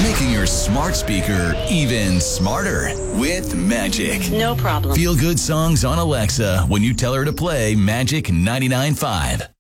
Making your smart speaker even smarter with Magic. No problem. Feel good songs on Alexa when you tell her to play Magic 99.5.